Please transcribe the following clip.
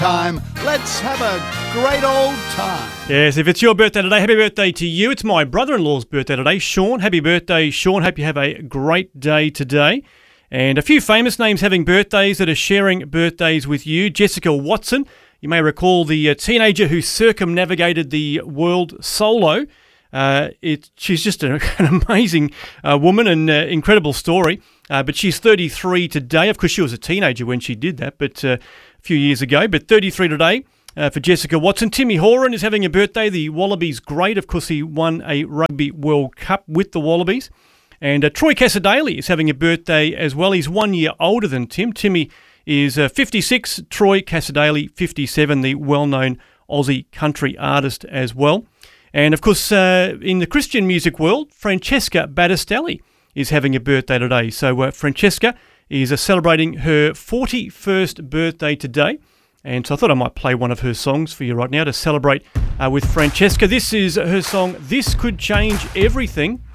Time. Let's have a great old time. Yes, if it's your birthday today, happy birthday to you. It's my brother-in-law's birthday today, Sean. Happy birthday, Sean. Hope you have a great day today. And a few famous names having birthdays that are sharing birthdays with you. Jessica Watson, you may recall the teenager who circumnavigated the world solo. She's just an amazing woman and incredible story. But she's 33 today. Of course, she was a teenager when she did that, but a few years ago. But 33 today for Jessica Watson. Timmy Horan is having a birthday. The Wallabies great. Of course, he won a Rugby World Cup with the Wallabies. And Troy Cassar-Daley is having a birthday as well. He's 1 year older than Tim. Timmy is 56. Troy Cassar-Daley, 57, the well-known Aussie country artist as well. And, of course, in the Christian music world, Francesca Battistelli is having a birthday today. So Francesca is celebrating her 41st birthday today. And so I thought I might play one of her songs for you right now to celebrate with Francesca. This is her song, This Could Change Everything.